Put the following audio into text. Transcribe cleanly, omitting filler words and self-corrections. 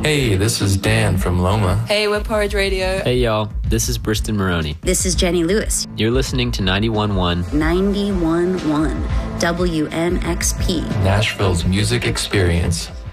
Hey, this is Dan from Loma. Hey, we're Porridge Radio. Hey, y'all. This is Briston Maroney. This is Jenny Lewis. You're listening to 91.1. 91.1 WMXP. Nashville's music experience.